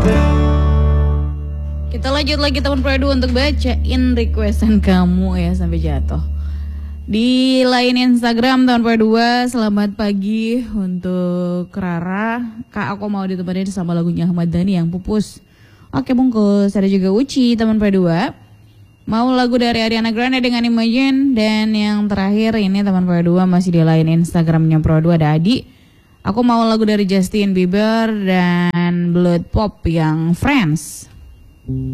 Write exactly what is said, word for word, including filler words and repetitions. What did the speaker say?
Kita lanjut lagi teman Pro dua untuk bacain requestan kamu ya sampai jatuh. Di lain Instagram teman Pro dua, selamat pagi untuk Rara. Kak, aku mau ditemani sama lagunya Ahmad Dhani yang Pupus. Oke bungkus. Ada juga Uci teman Pro dua. Mau lagu dari Ariana Grande dengan Imagine. Dan yang terakhir ini teman Pro dua masih di lain Instagramnya Pro dua ada Adi. Aku mau lagu dari Justin Bieber dan Blood Pop yang Friends.